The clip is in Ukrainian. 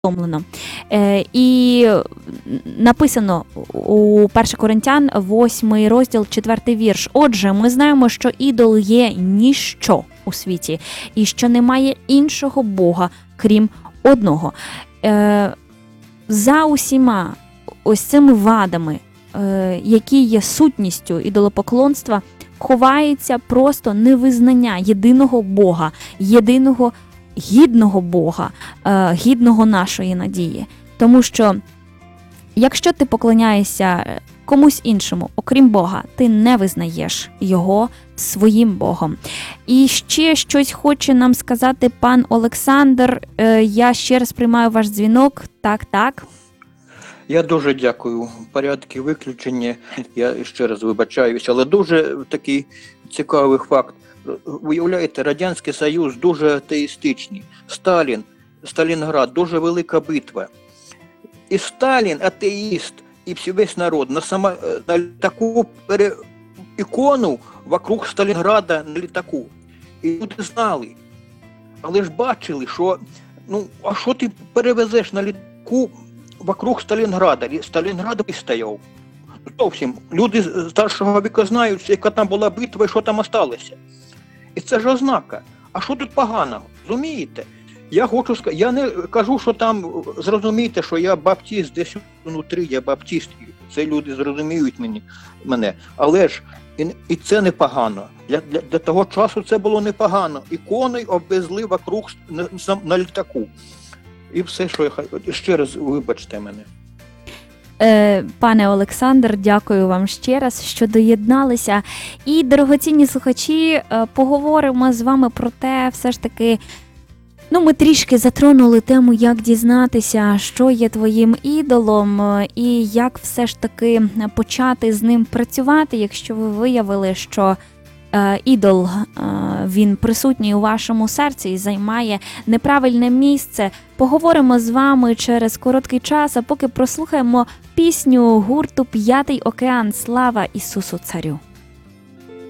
втомлено. І написано у 1 Коринтян, 8 розділ, 4 вірш. Отже, ми знаємо, що ідол є ніщо у світі, і що немає іншого Бога, крім одного. За усіма ось цими вадами, які є сутністю ідолопоклонства, ховається просто невизнання єдиного Бога, єдиного гідного Бога, гідного нашої надії. Тому що, якщо ти поклоняєшся комусь іншому, окрім Бога, ти не визнаєш його своїм Богом. І ще щось хоче нам сказати пан Олександр. Я ще раз приймаю ваш дзвінок. Так. Я дуже дякую. Порядки виключення, я ще раз вибачаюся, але дуже такий цікавий факт. Виявляєте, Радянський Союз дуже атеїстичний. Сталінград, дуже велика битва. І Сталін атеїст, і весь народ на таку ікону вокруг Сталінграда на літаку. І люди знали, але ж бачили, що, а що ти перевезеш на літаку вокруг Сталінграда? Сталінград стояв. Зовсім. Люди старшого віку знають, яка там була битва і що там осталося. І це ж ознака. А що тут поганого? Розумієте? Я хочу сказати, я не кажу, що там, зрозумійте, що я баптист, десь внутрі, я баптист. Це люди зрозуміють мене. Але ж і це непогано. Для того часу це було непогано. Ікони обвезли вокруг на літаку. І все, що я хочу. Ще раз вибачте мене. Пане Олександр, дякую вам ще раз, що доєдналися. І, дорогоцінні слухачі, поговоримо з вами про те, все ж таки, ми трішки затронули тему, як дізнатися, що є твоїм ідолом, і як все ж таки почати з ним працювати, якщо ви виявили, що ідол, він присутній у вашому серці і займає неправильне місце. Поговоримо з вами через короткий час, а поки прослухаємо пісню гурту «П'ятий океан». Слава Ісусу Царю!